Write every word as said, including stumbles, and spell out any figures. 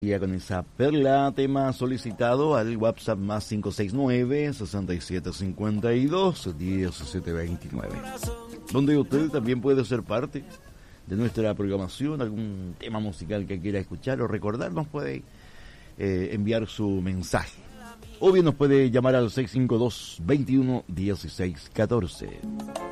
Ya con esa perla, tema solicitado al WhatsApp más cinco seis nueve, seis siete cinco dos, diecisiete veintinueve, donde usted también puede ser parte de nuestra programación, algún tema musical que quiera escuchar o recordar, nos puede eh, enviar su mensaje, o bien nos puede llamar al seis cinco dos, veintiuno, dieciséis, catorce.